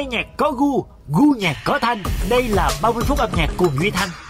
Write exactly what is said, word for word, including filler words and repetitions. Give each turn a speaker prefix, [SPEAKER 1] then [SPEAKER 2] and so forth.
[SPEAKER 1] nhạc có gu, gu nhạc có Thanh. Đây là ba mươi phút âm nhạc cùng Duy Thanh.